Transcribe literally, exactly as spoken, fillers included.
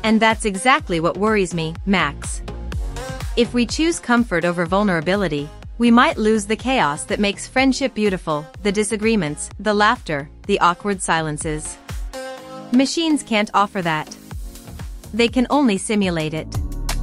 And that's exactly what worries me, Max. If we choose comfort over vulnerability, we might lose the chaos that makes friendship beautiful, the disagreements, the laughter, the awkward silences. Machines can't offer that. They can only simulate it.